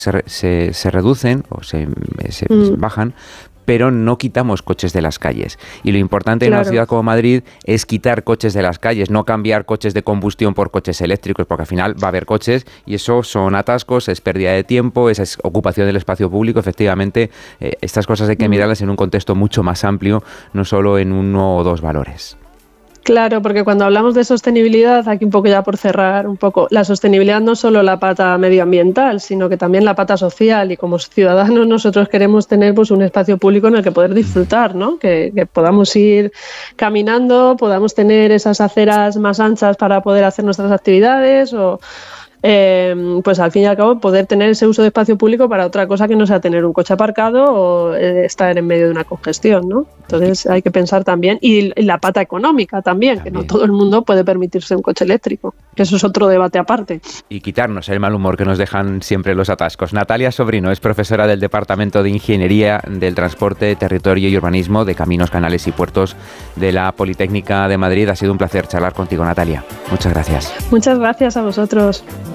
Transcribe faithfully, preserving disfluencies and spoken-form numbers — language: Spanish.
se, se, se reducen o se, se, mm. se bajan, pero no quitamos coches de las calles. Y lo importante claro. en una ciudad como Madrid es quitar coches de las calles, no cambiar coches de combustión por coches eléctricos, porque al final va a haber coches y eso son atascos, es pérdida de tiempo, esa es ocupación del espacio público. Efectivamente, eh, estas cosas hay que mirarlas en un contexto mucho más amplio, no solo en uno o dos valores. Claro, porque cuando hablamos de sostenibilidad, aquí un poco ya por cerrar un poco, la sostenibilidad no solo la pata medioambiental, sino que también la pata social, y como ciudadanos nosotros queremos tener pues un espacio público en el que poder disfrutar, ¿no? Que, que podamos ir caminando, podamos tener esas aceras más anchas para poder hacer nuestras actividades o... Eh, pues al fin y al cabo poder tener ese uso de espacio público para otra cosa que no sea tener un coche aparcado o eh, estar en medio de una congestión, ¿no? Entonces hay que pensar también, y, y la pata económica también, también, que no todo el mundo puede permitirse un coche eléctrico, que eso es otro debate aparte. Y quitarnos el mal humor que nos dejan siempre los atascos. Natalia Sobrino es profesora del Departamento de Ingeniería del Transporte, Territorio y Urbanismo de Caminos, Canales y Puertos de la Politécnica de Madrid. Ha sido un placer charlar contigo, Natalia. Muchas gracias. Muchas gracias a vosotros.